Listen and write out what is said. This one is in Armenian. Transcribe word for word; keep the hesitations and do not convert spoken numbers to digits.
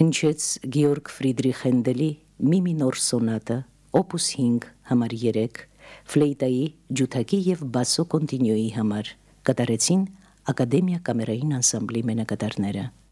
հնչեց Գեորգ Ֆրիդրիխ Հենդելի մի մինոր սոնատը, օպուս հինգ համար երեք, ֆլեյտայի, ջութակի և բասո կոնտինյուի համար, կատարեցին Ակադեմիա կամերային անսամբլի մենակատարները։